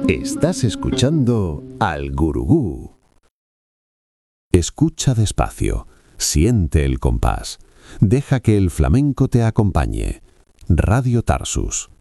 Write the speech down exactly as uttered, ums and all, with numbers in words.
Estás escuchando al Gurugú. Escucha despacio, siente el compás, deja que el flamenco te acompañe. Radio Tarsus.